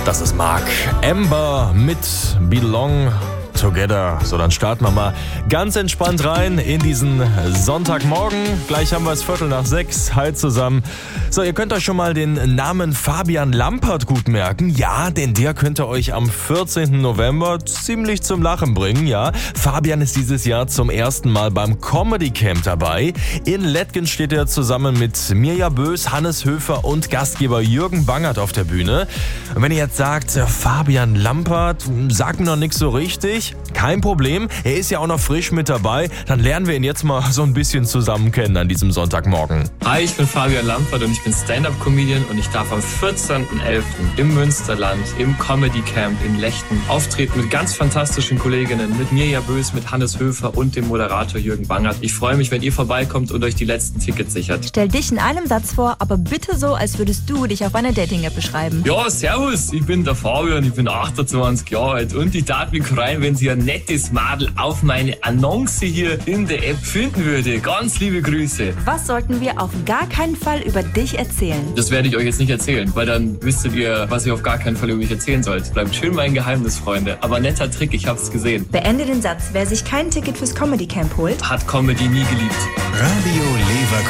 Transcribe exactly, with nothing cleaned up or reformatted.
Das ist Mark Amber mit Belong Together. So, dann starten wir mal ganz entspannt rein in diesen Sonntagmorgen. Gleich haben wir es Viertel nach sechs. Hi zusammen. So, ihr könnt euch schon mal den Namen Fabian Lampert gut merken. Ja, denn der könnte euch am vierzehnten November ziemlich zum Lachen bringen. Ja, Fabian ist dieses Jahr zum ersten Mal beim Comedy Camp dabei. In Lettgen steht er zusammen mit Mirja Bös, Hannes Höfer und Gastgeber Jürgen Bangert auf der Bühne. Und wenn ihr jetzt sagt, Fabian Lampert, sagt mir noch nichts so richtig, kein Problem, er ist ja auch noch frisch mit dabei, dann lernen wir ihn jetzt mal so ein bisschen zusammen kennen an diesem Sonntagmorgen. Hi, ich bin Fabian Lampert und ich bin Stand-Up-Comedian und ich darf am vierzehnten elften im Münsterland im Comedy Camp in Lechten auftreten mit ganz fantastischen Kolleginnen, mit Mirja Bös, mit Hannes Höfer und dem Moderator Jürgen Bangert. Ich freue mich, wenn ihr vorbeikommt und euch die letzten Tickets sichert. Stell dich in einem Satz vor, aber bitte so, als würdest du dich auf einer Dating-App beschreiben. Ja, servus, ich bin der Fabian, ich bin achtundzwanzig Jahre alt und ich darf mich freuen, wenn Sie ein nettes Madel auf meine Annonce hier in der App finden würde. Ganz liebe Grüße. Was sollten wir auf gar keinen Fall über dich erzählen? Das werde ich euch jetzt nicht erzählen, weil dann wüsstet ihr, was ihr auf gar keinen Fall über mich erzählen sollt. Bleibt schön mein Geheimnis, Freunde. Aber netter Trick, ich hab's gesehen. Beende den Satz. Wer sich kein Ticket fürs Comedy Camp holt, hat Comedy nie geliebt. Radio Leverkusen.